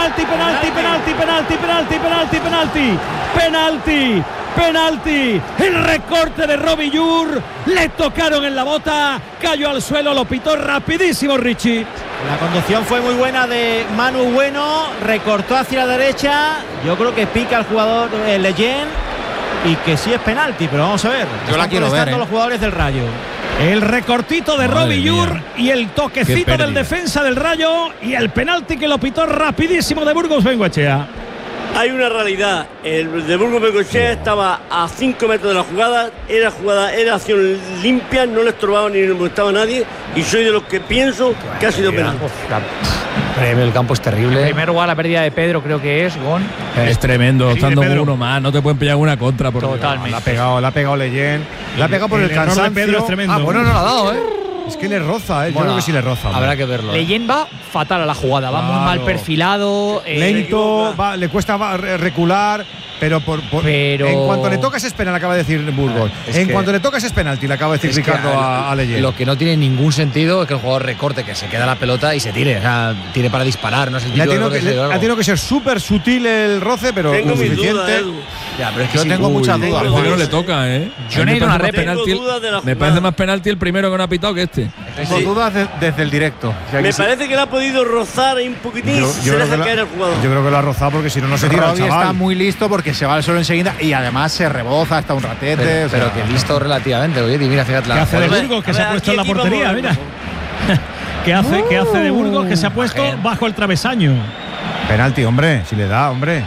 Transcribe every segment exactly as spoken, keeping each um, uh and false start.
penalti, penalti, penalti, penalti, penalti, penalti, penalti, penalti, penalti. El recorte de Robillur, le tocaron en la bota, cayó al suelo, lo pitó rapidísimo Richie. La conducción fue muy buena de Manu Bueno, recortó hacia la derecha, yo creo que pica al jugador eh, Leyen y que sí es penalti, pero vamos a ver. Yo la quiero ver, ¿eh? Los jugadores del Rayo. El recortito de Robillur y el toquecito del defensa del Rayo y el penalti que lo pitó rapidísimo de Burgos Bengoechea. Hay una realidad, el de Burgos Bengoechea estaba a cinco metros de la jugada, era jugada, era acción limpia, no le estorbaba ni le molestaba a nadie, y soy de los que pienso que ha sido penal. El campo es terrible. En primer lugar, la pérdida de Pedro creo que es Gon. Es tremendo, estando uno más, no te pueden pillar una contra. Por Totalmente. La ha pegado, la ha pegado Leyen, la ha pegado por el, el cansancio. Pedro es tremendo. Ah, bueno, no la ha dado, ¿eh? Es que le roza, ¿eh? Yo Bueno, creo que sí le roza. Habrá hombre. que verlo. Leyen va fatal a la jugada, va Claro. muy mal perfilado. Eh, Lento, va, le cuesta va, recular, pero, por, por pero en cuanto le tocas es penal, acaba de decir Burgos. Es en que, cuanto le tocas es penalti, le acaba de decir Ricardo que, a, a Leyen. Lo que no tiene ningún sentido es que el jugador recorte, que se queda la pelota y se tire. O sea, tire para disparar, no es el Le ha típico tenido, que, de le, ha tenido que ser súper sutil el roce, pero Tengo lo mis suficiente. dudas, Edu. Ya, pero es que Yo sí. tengo Uy, muchas dudas. Parece que no le toca, ¿eh? Yo no he ido a una red. Tengo penalti, dudas de la me jugada. parece más penalti el primero que no ha pitado que este. Tengo Sí. dudas de, desde el directo. O sea, Me que sí. parece que le ha podido rozar ahí un poquitín, Yo, se yo, creo deja que la, caer el jugador. yo creo que lo ha rozado porque si no, no se tira el Robbie chaval. está muy listo porque se va al suelo enseguida y además se reboza hasta un ratete. Pero, o sea, pero que listo relativamente, oye, y mira, fíjate ¿Qué la hace de jugada. Burgos que A se ver, ha puesto en la aquí equipo portería? moderno. Mira. ¿Qué hace, ¿Qué hace de Burgos que se ha puesto Bien. bajo el travesaño? Penalti, hombre, si le da, hombre.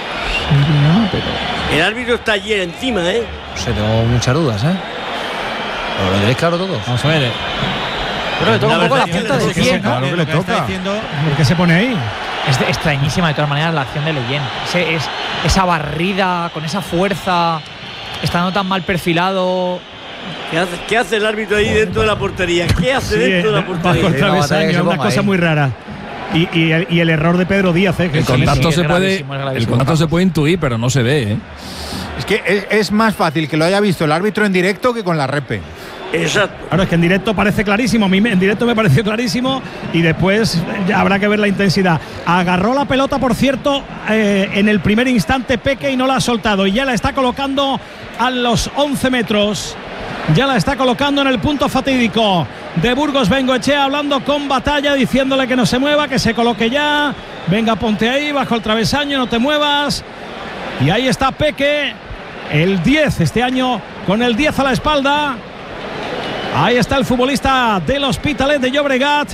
El árbitro está allí encima, ¿eh? No sé, tengo muchas dudas, ¿eh? Pero lo tenéis claro todos. Vamos a ver. Pero le toca La un poco la verdad punta que del sí, pie, sí, ¿no? claro que le Lo está toca. diciendo, ¿Por qué se pone ahí? Es de- extrañísima de todas maneras la acción de Leyen. Ese, es, esa barrida con esa fuerza, estando tan mal perfilado. ¿Qué hace, qué hace el árbitro ahí dentro de la portería? ¿Qué hace Sí, dentro de eh, la portería? bajo el Sí, una batalla que travesaño, se una ponga cosa ahí. muy rara. Y, y, el, y el error de Pedro Díaz, ¿eh? Que El sí, contacto sí, se es puede, gravísimo, es el gravísimo. contacto se puede intuir, pero no se ve, ¿eh? es que es, es más fácil que lo haya visto el árbitro en directo que con la repe. Exacto. Claro, es que en directo parece clarísimo, a mí me- en directo me pareció clarísimo y después ya habrá que ver la intensidad. Agarró la pelota, por cierto, eh, en el primer instante Peque y no la ha soltado y ya la está colocando a los once metros. Ya la está colocando en el punto fatídico de Burgos Bengoechea, hablando con Batalla, diciéndole que no se mueva, que se coloque ya. Venga, ponte ahí, bajo el travesaño, no te muevas. Y ahí está Peque, el diez este año, con el diez a la espalda. Ahí está el futbolista del Hospitalet de Llobregat,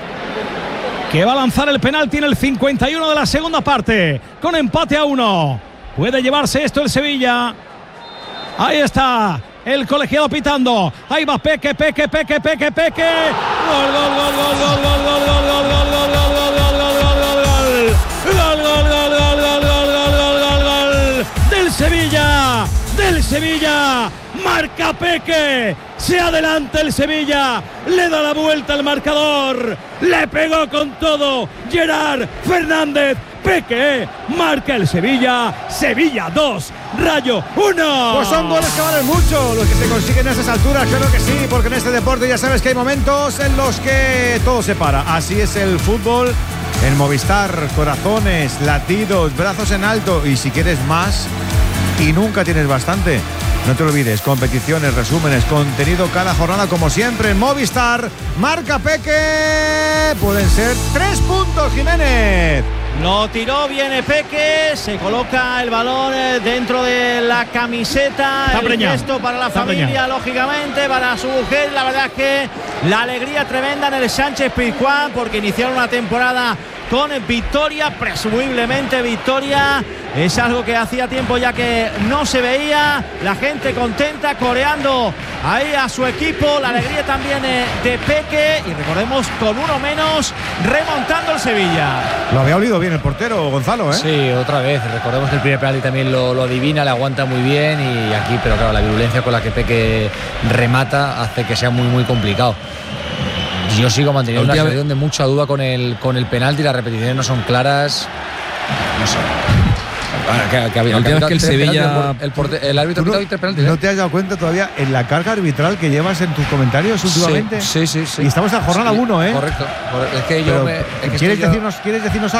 que va a lanzar el penalti en el cincuenta y uno de la segunda parte, con empate a uno. Puede llevarse esto el Sevilla. Ahí está el colegiado pitando. Ahí va Peque, Peque, Peque, Peque, Peque. Gol, gol, gol, gol, gol, gol, gol, gol, gol, gol, gol, gol, gol, gol, gol, gol, gol. Gol, gol, gol, gol, gol, gol, gol, gol, gol, gol. Del Sevilla, del Sevilla. Marca Peque. Se adelanta el Sevilla. Le da la vuelta al marcador. Le pegó con todo Gerard Fernández. Peque marca el Sevilla. Sevilla dos, Rayo uno. Pues son goles que valen mucho los que se consiguen a esas alturas, claro que sí, porque en este deporte ya sabes que hay momentos en los que todo se para. Así es el fútbol en Movistar, corazones, latidos, brazos en alto y si quieres más y nunca tienes bastante. No te olvides, competiciones, resúmenes, contenido cada jornada como siempre en Movistar. Marca Peque. Pueden ser tres puntos, Jiménez. Lo tiró bien Peque, se coloca el balón eh, dentro de la camiseta. Está el preñado. gesto para la Está familia, preñado. lógicamente, para su mujer. La verdad es que la alegría tremenda en el Sánchez Pizjuán, porque iniciaron una temporada con victoria, presumiblemente victoria. Es algo que hacía tiempo ya que no se veía. La gente contenta, coreando ahí a su equipo. La alegría también eh, de Peque. Y recordemos, con uno menos, remontando el Sevilla. Lo había olido bien el portero, Gonzalo, ¿eh? Sí, otra vez. Recordemos que el primer penalti también lo, lo adivina, le aguanta muy bien y aquí, pero claro, la virulencia con la que Peque remata hace que sea muy, muy complicado. Yo sigo manteniendo La una última sensación de mucha duda con el, con el penalti, las repeticiones no son claras. No sé. Ah, que- que había- La última que vez que el tres penaltis, Sevilla- El, porte- el árbitro ha ¿Tú pitado no, tres penaltis. ¿No ¿eh? te has dado cuenta todavía en la carga arbitral que llevas en tus comentarios últimamente? Sí, sí, sí, sí. Y estamos en la jornada Sí, uno, ¿eh? Correcto. Es que yo Pero, me. Es que ¿quieres, estoy yo- decirnos, ¿Quieres decirnos algo?